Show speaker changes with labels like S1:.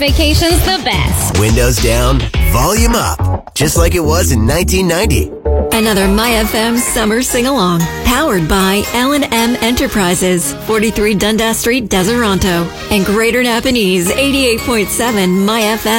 S1: Vacation's the best.
S2: Windows down, volume up, just like it was in 1990.
S3: Another MyFM Summer Sing-Along, powered by L&M Enterprises, 43 Dundas Street, Deseronto, and Greater Napanese, 88.7 MyFM.